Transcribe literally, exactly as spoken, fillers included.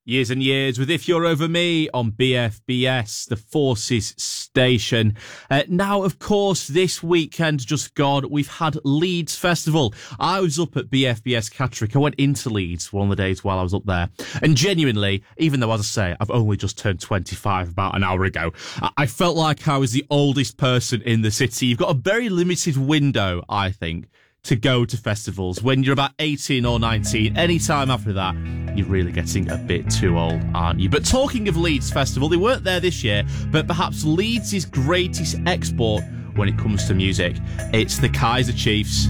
Years and years with If You're Over Me on B F B S, the Forces station. Uh, now, of course, this weekend just gone, we've had Leeds Festival. I was up at B F B S Catterick. I went into Leeds one of the days while I was up there. And genuinely, even though, as I say, I've only just turned twenty-five about an hour ago, I felt like I was the oldest person in the city. You've got a very limited window, I think, to go to festivals. When you're about eighteen or nineteen, any time after that, you're really getting a bit too old, aren't you? But talking of Leeds Festival, they weren't there this year, but perhaps Leeds' greatest export when it comes to music, it's the Kaiser Chiefs.